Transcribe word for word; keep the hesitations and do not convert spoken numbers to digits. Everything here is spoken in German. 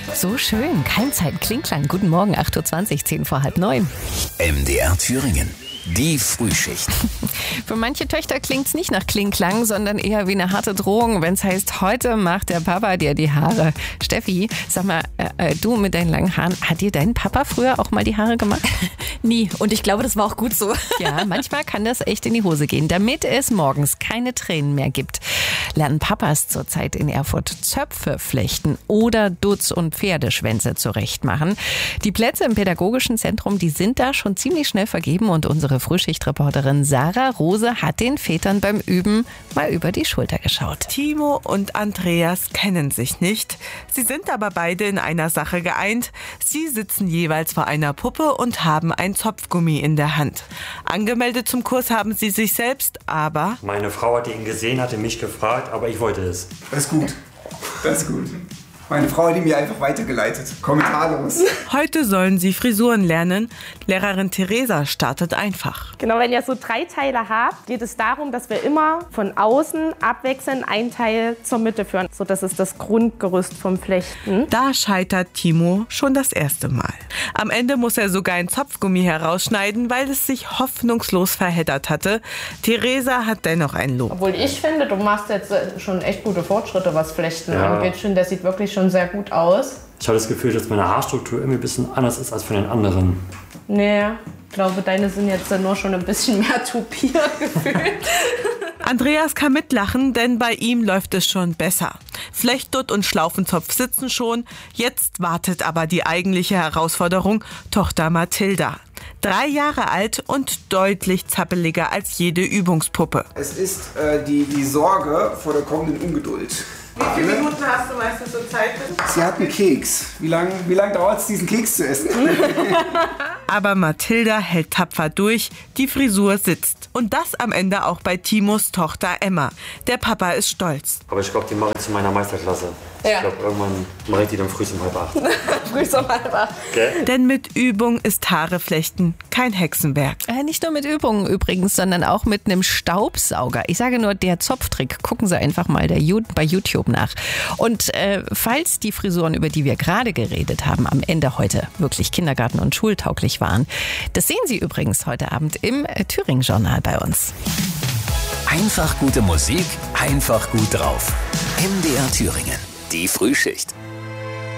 So schön. Keimzeit, Klingklang. Guten Morgen, acht Uhr zwanzig, zehn vor halb neun. M D R Thüringen. Die Frühschicht. Für manche Töchter klingt's nicht nach Klingklang, sondern eher wie eine harte Drohung, wenn es heißt, heute macht der Papa dir die Haare. Steffi, sag mal, äh, du mit deinen langen Haaren, hat dir dein Papa früher auch mal die Haare gemacht? Nie. Und ich glaube, das war auch gut so. Ja, manchmal kann das echt in die Hose gehen. Damit es morgens keine Tränen mehr gibt, lernen Papas zurzeit in Erfurt Zöpfe flechten oder Dutz- und Pferdeschwänze zurechtmachen. Die Plätze im pädagogischen Zentrum, die sind da schon ziemlich schnell vergeben und unsere Frühschichtreporterin Sarah Rose hat den Vätern beim Üben mal über die Schulter geschaut. Timo und Andreas kennen sich nicht. Sie sind aber beide in einer Sache geeint. Sie sitzen jeweils vor einer Puppe und haben ein Zopfgummi in der Hand. Angemeldet zum Kurs haben sie sich selbst, aber... Meine Frau hat ihn gesehen, hatte mich gefragt, aber ich wollte es. Das ist gut. Das ist gut. Meine Frau hat ihn mir einfach weitergeleitet. Kommentarlos. Heute sollen sie Frisuren lernen. Lehrerin Theresa startet einfach. Genau, wenn ihr so drei Teile habt, geht es darum, dass wir immer von außen abwechselnd ein Teil zur Mitte führen. So, das ist das Grundgerüst vom Flechten. Da scheitert Timo schon das erste Mal. Am Ende muss er sogar ein Zopfgummi herausschneiden, weil es sich hoffnungslos verheddert hatte. Theresa hat dennoch ein Lob. Obwohl ich finde, du machst jetzt schon echt gute Fortschritte, was Flechten Ja. angeht. Ich finde, der sieht wirklich schon sehr gut aus. Ich habe das Gefühl, dass meine Haarstruktur irgendwie ein bisschen anders ist als von den anderen. Nee, ich glaube, deine sind jetzt nur schon ein bisschen mehr tupiert gefühlt. Andreas kann mitlachen, denn bei ihm läuft es schon besser. Flechtdutt und Schlaufenzopf sitzen schon. Jetzt wartet aber die eigentliche Herausforderung, Tochter Mathilda. Drei Jahre alt und deutlich zappeliger als jede Übungspuppe. Es ist äh, die, die Sorge vor der kommenden Ungeduld. Wie viele Minuten hast du meistens so Zeit? Sie hat einen Keks. Wie lange wie lang dauert es, diesen Keks zu essen? Aber Mathilda hält tapfer durch, die Frisur sitzt. Und das am Ende auch bei Timos Tochter Emma. Der Papa ist stolz. Aber ich glaube, die mache ich zu meiner Meisterklasse. Ja. Ich glaube, irgendwann mache ich die dann früh um halb acht. Früh um halb acht. Okay? Denn mit Übung ist Haare flechten kein Hexenwerk. Äh, nicht nur mit Übungen übrigens, sondern auch mit einem Staubsauger. Ich sage nur, der Zopftrick. Gucken Sie einfach mal der Ju- bei YouTube nach. Und äh, falls die Frisuren, über die wir gerade geredet haben, am Ende heute wirklich kindergarten- und schultauglich waren, das sehen Sie übrigens heute Abend im äh, Thüringen-Journal bei uns. Einfach gute Musik, einfach gut drauf. M D R Thüringen. Die Frühschicht.